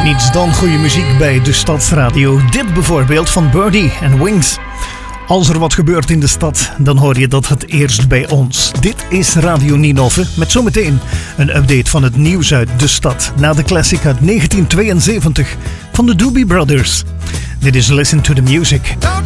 Niets dan goede muziek bij de Stadsradio. Dit bijvoorbeeld van Birdie en Wings. Als er wat gebeurt in de stad, dan hoor je dat het eerst bij ons. Dit is Radio Ninove met zometeen een update van het nieuws uit de stad. Na de classic uit 1972 van de Doobie Brothers. Dit is Listen to the Music.